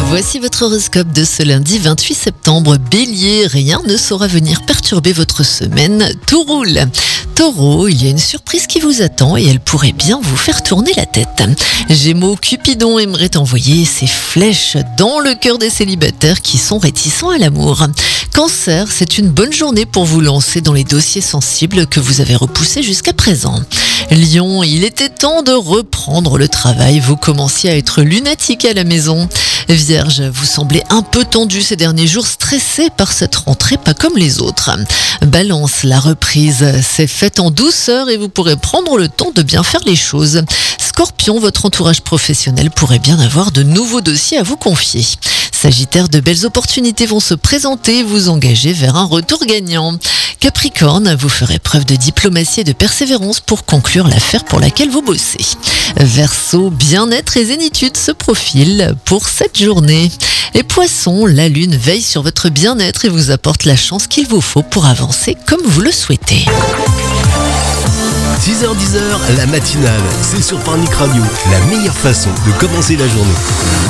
Voici votre horoscope de ce lundi 28 septembre. Bélier, rien ne saura venir perturber votre semaine. Tout roule. Taureau, il y a une surprise qui vous attend et elle pourrait bien vous faire tourner la tête. Gémeaux, Cupidon aimerait envoyer ses flèches dans le cœur des célibataires qui sont réticents à l'amour. Cancer, c'est une bonne journée pour vous lancer dans les dossiers sensibles que vous avez repoussés jusqu'à présent. Lion, il était temps de reprendre le travail. Vous commenciez à être lunatique à la maison. Vierge, vous semblez un peu tendu ces derniers jours, stressé par cette rentrée pas comme les autres. Balance, la reprise s'est faite en douceur et vous pourrez prendre le temps de bien faire les choses. Scorpion, votre entourage professionnel pourrait bien avoir de nouveaux dossiers à vous confier. Sagittaire, de belles opportunités vont se présenter, vous engager vers un retour gagnant. Capricorne, vous ferez preuve de diplomatie et de persévérance pour conclure l'affaire pour laquelle vous bossez. Verseau, bien-être et zénitude se profilent pour cette journée. Les Poissons, la lune veille sur votre bien-être et vous apporte la chance qu'il vous faut pour avancer comme vous le souhaitez. 6h-10h, la matinale, c'est sur Panic Radio, la meilleure façon de commencer la journée.